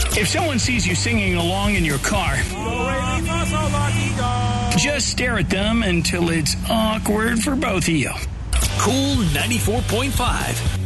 If someone sees you singing along in your car, just stare at them until it's awkward for both of you. Cool 94.5.